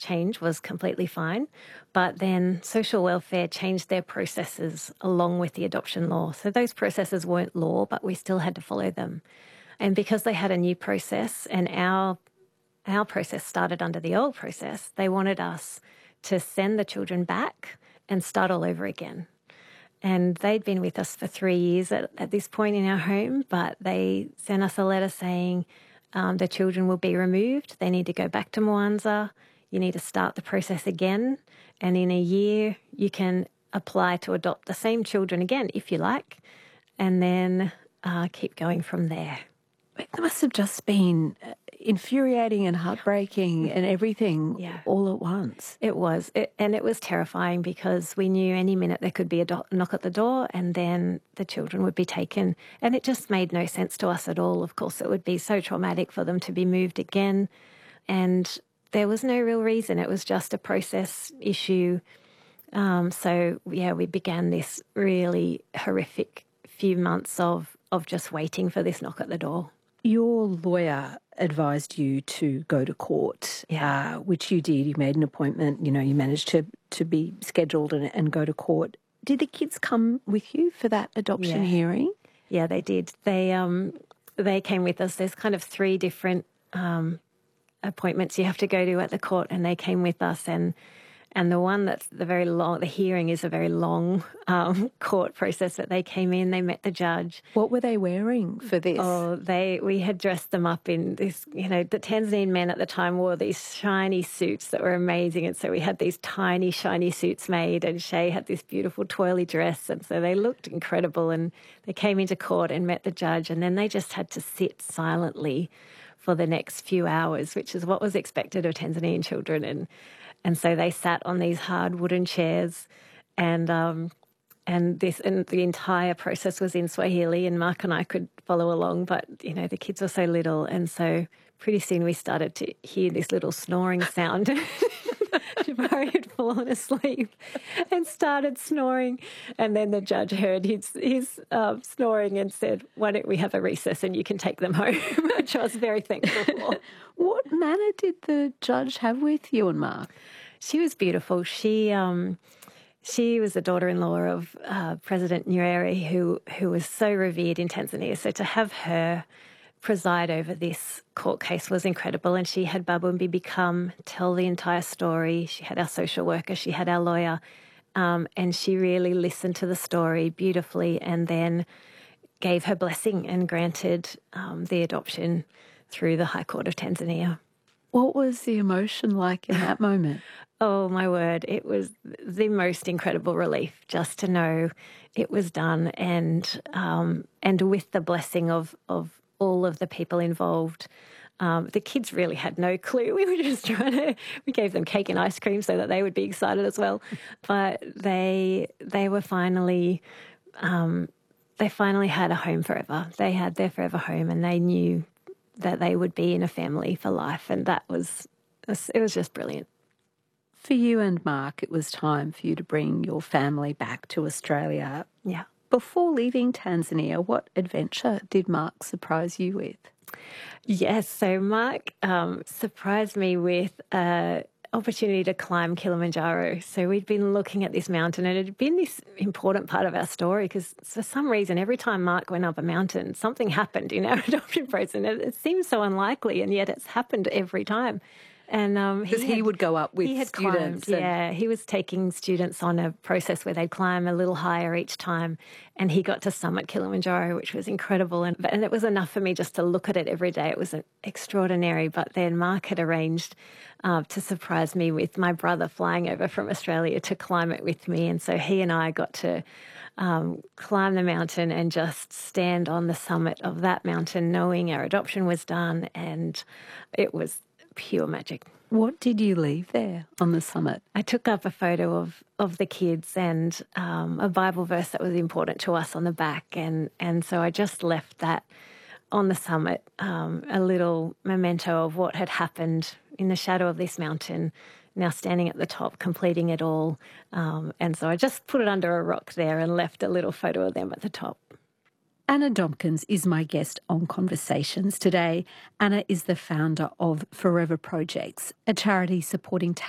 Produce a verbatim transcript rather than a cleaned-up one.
change was completely fine. But then social welfare changed their processes along with the adoption law. So those processes weren't law, but we still had to follow them. And because they had a new process and our our process started under the old process, they wanted us to send the children back and start all over again. And they'd been with us for three years at, at this point in our home, but they sent us a letter saying um, the children will be removed. They need to go back to Mwanza. You need to start the process again. And in a year, you can apply to adopt the same children again, if you like, and then uh, keep going from there. It must have just been infuriating and heartbreaking and everything yeah. all at once. It was. It, and it was terrifying because we knew any minute there could be a do- knock at the door and then the children would be taken. And it just made no sense to us at all. Of course, it would be so traumatic for them to be moved again. And there was no real reason. It was just a process issue. Um, so, yeah, we began this really horrific few months of, of just waiting for this knock at the door. Your lawyer advised you to go to court, yeah. uh, which you did. You made an appointment, you know, you managed to, to be scheduled and, and go to court. Did the kids come with you for that adoption yeah. hearing? Yeah, they did. They um they came with us. There's kind of three different um, appointments you have to go to at the court, and they came with us. And and the one that's the very long, the hearing is a very long um, court process. That they came in, they met the judge. What were they wearing for this? Oh, they we had dressed them up in this. You know, the Tanzanian men at the time wore these shiny suits that were amazing, and so we had these tiny, shiny suits made, and Shay had this beautiful twirly dress, and so they looked incredible. And they came into court and met the judge, and then they just had to sit silently for the next few hours, which is what was expected of Tanzanian children. And And so they sat on these hard wooden chairs, and um, and this and the entire process was in Swahili, and Mark and I could follow along, but you know the kids were so little, and so pretty soon we started to hear this little snoring sound. Jabari had fallen asleep and started snoring, and then the judge heard his his uh, snoring and said, "Why don't we have a recess and you can take them home?" Which I was very thankful for. What manner did the judge have with you and Mark? She was beautiful. She um, she was the daughter-in-law of uh, President Nyerere, who who was so revered in Tanzania. So to have her preside over this court case was incredible. And she had Babu Mbibi come tell the entire story. She had our social worker. She had our lawyer. Um, and she really listened to the story beautifully and then gave her blessing and granted um, the adoption through the High Court of Tanzania. What was the emotion like in that moment? Oh, my word. It was the most incredible relief just to know it was done and um, and with the blessing of, of all of the people involved. Um, the kids really had no clue. We were just trying to, we gave them cake and ice cream so that they would be excited as well. But they they were finally, um, they finally had a home forever. They had their forever home and they knew that they would be in a family for life. And that was, it was just brilliant. For you and Mark, it was time for you to bring your family back to Australia. Yeah. Before leaving Tanzania, what adventure did Mark surprise you with? Yes, so Mark um, surprised me with an opportunity to climb Kilimanjaro. So we'd been looking at this mountain and it had been this important part of our story because for some reason, every time Mark went up a mountain, something happened in our adoption process. And it, it seems so unlikely, and yet it's happened every time. And um, because he, he, he would go up with he had students. Climbed, yeah, he was taking students on a process where they'd climb a little higher each time, and he got to summit Kilimanjaro, which was incredible. And and it was enough for me just to look at it every day. It was extraordinary. But then Mark had arranged uh, to surprise me with my brother flying over from Australia to climb it with me, and so he and I got to um, climb the mountain and just stand on the summit of that mountain, knowing our adoption was done, and it was pure magic. What did you leave there on the summit? I took up a photo of, of the kids and um, a Bible verse that was important to us on the back. And, and so I just left that on the summit, um, a little memento of what had happened in the shadow of this mountain, now standing at the top, completing it all. Um, and so I just put it under a rock there and left a little photo of them at the top. Anna Domkins is my guest on Conversations today. Anna is the founder of Forever Projects, a charity supporting